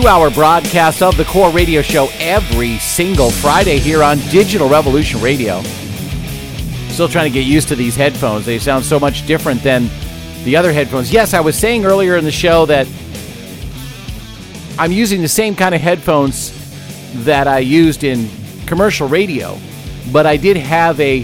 2-hour broadcast of the Core Radio Show every single Friday here on Digital Revolution Radio. Still trying to get used to these headphones. They sound so much different than the other headphones. Yes, I was saying earlier in the show that I'm using the same kind of headphones that I used in commercial radio, but I did have a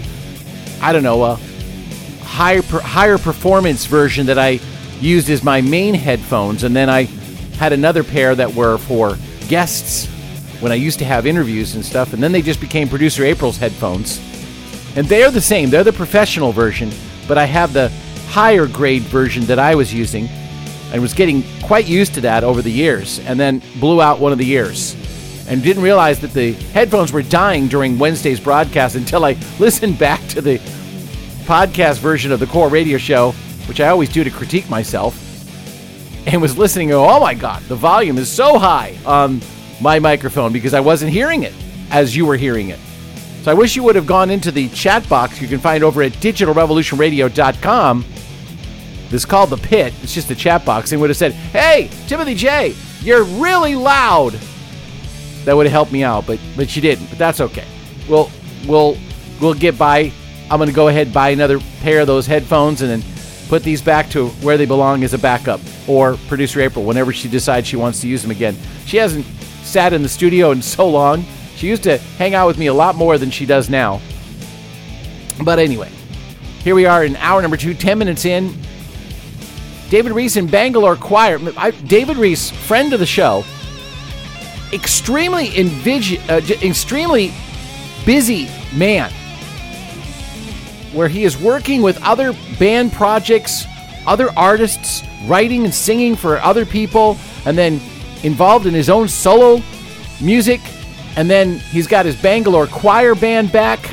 higher performance version that I used as my main headphones, and then I had another pair that were for guests when I used to have interviews and stuff, and then they just became Producer April's headphones. And they're the same. They're the professional version, but I have the higher grade version that I was using and was getting quite used to that over the years, and then blew out one of the ears and didn't realize that the headphones were dying during Wednesday's broadcast until I listened back to the podcast version of the Core Radio Show, which I always do to critique myself, and was listening and go, oh my God, the volume is so high on my microphone because I wasn't hearing it as you were hearing it. So I wish you would have gone into the chat box you can find over at digitalrevolutionradio.com. This is called The Pit. It's just a chat box, and would have said, hey, Timothy J, you're really loud. That would have helped me out, but you didn't. But that's okay. We'll get by. I'm going to go ahead and buy another pair of those headphones and then put these back to where they belong as a backup, or Producer April whenever she decides she wants to use them again. She hasn't sat in the studio in so long. She used to hang out with me a lot more than she does now. But anyway, here we are in hour number 2, 10 minutes in. David Reese and Bangalore Choir. David Reese, friend of the show, extremely busy man, where he is working with other band projects, other artists, writing and singing for other people, and then involved in his own solo music, and then he's got his Bangalore Choir band back,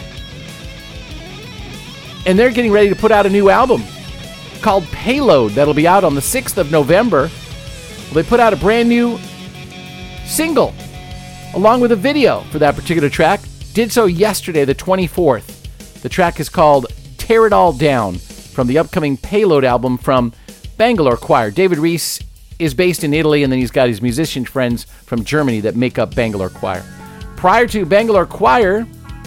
and they're getting ready to put out a new album called Payload that'll be out on the 6th of November. Well, they put out a brand new single along with a video for that particular track. Did so yesterday, the 24th. The track is called Tear It All Down from the upcoming Payload album from Bangalore Choir. David Reese is based in Italy, and then he's got his musician friends from Germany that make up Bangalore Choir. Prior to Bangalore Choir,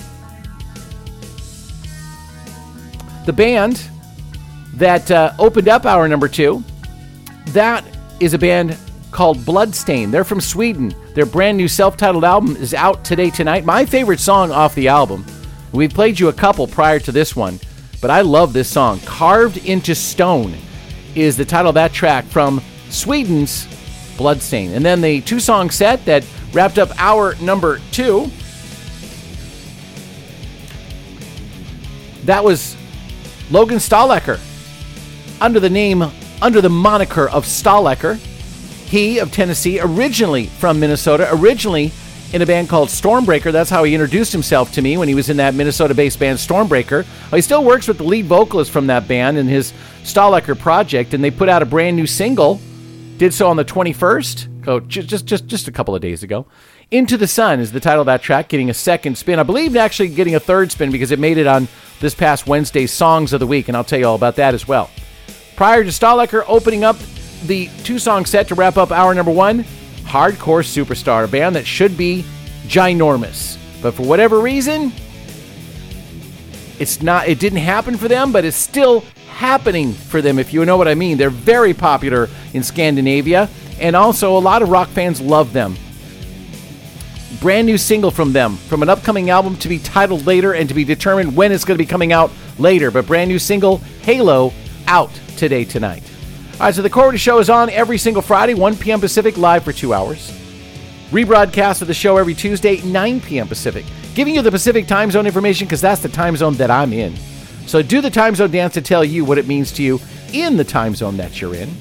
the band that opened up hour number 2, that is a band called Bloodstain. They're from Sweden. Their brand new self-titled album is out today, tonight. My favorite song off the album. We played you a couple prior to this one, but I love this song. Carved into Stone is the title of that track from Sweden's Bloodstain. And then the 2-song set that wrapped up hour number 2, that was Logan Stahlecker, under the moniker of Stahlecker. He, of Tennessee, originally from Minnesota, originally in a band called Stormbreaker. That's how he introduced himself to me when he was in that Minnesota-based band Stormbreaker. He still works with the lead vocalist from that band in his Stahlecker project, and they put out a brand new single. Did so on the 21st, just a couple of days ago. Into the Sun is the title of that track, getting a second spin. I believe actually getting a third spin because it made it on this past Wednesday's Songs of the Week, and I'll tell you all about that as well. Prior to Stahlecker opening up the 2-song set to wrap up hour number 1, Hardcore Superstar, a band that should be ginormous, but for whatever reason, it didn't happen for them, but it's still happening for them, if you know what I mean. They're very popular in Scandinavia, and also a lot of rock fans love them. Brand new single from them, from an upcoming album to be titled later and to be determined when it's going to be coming out later, but brand new single, Halo, out today, tonight. All right, so the Core Radio Show is on every single Friday, 1 p.m. Pacific, live for 2 hours. Rebroadcast of the show every Tuesday, 9 p.m. Pacific. Giving you the Pacific time zone information because that's the time zone that I'm in. So do the time zone dance to tell you what it means to you in the time zone that you're in.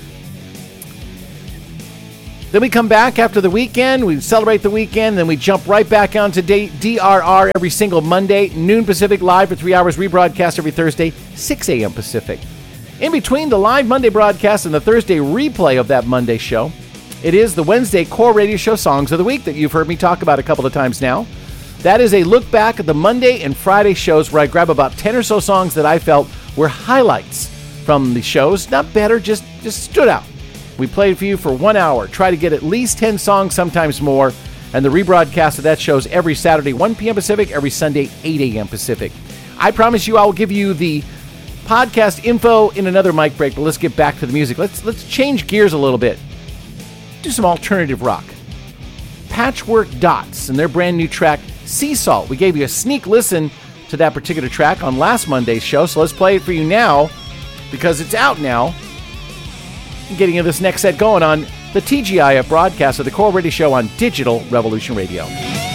Then we come back after the weekend, we celebrate the weekend, then we jump right back onto DRR every single Monday, noon Pacific, live for 3 hours, rebroadcast every Thursday, 6 a.m. Pacific. In between the live Monday broadcast and the Thursday replay of that Monday show, it is the Wednesday Core Radio Show Songs of the Week that you've heard me talk about a couple of times now. That is a look back at the Monday and Friday shows where I grab about 10 or so songs that I felt were highlights from the shows. Not better, just stood out. We play it for you for 1 hour. Try to get at least 10 songs, sometimes more. And the rebroadcast of that show's every Saturday, 1 p.m. Pacific, every Sunday, 8 a.m. Pacific. I promise you I will give you the podcast info in another mic break, but let's get back to the music. Let's change gears a little bit. Do some alternative rock. Patchwork Dots and their brand new track, Sea Salt. We gave you a sneak listen to that particular track on last Monday's show, so let's play it for you now because it's out now. Getting into this next set going on the TGIF broadcast of the Core Radio Show on Digital Revolution Radio.